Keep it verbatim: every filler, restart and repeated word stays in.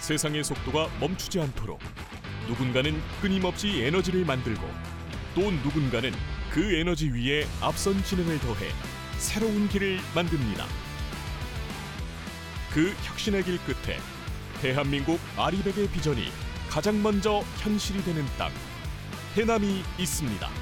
세상의 속도가 멈추지 않도록 누군가는 끊임없이 에너지를 만들고 또 누군가는 그 에너지 위에 앞선 지능을 더해 새로운 길을 만듭니다. 그 혁신의 길 끝에 대한민국 아리백의 비전이 가장 먼저 현실이 되는 땅, 해남이 있습니다.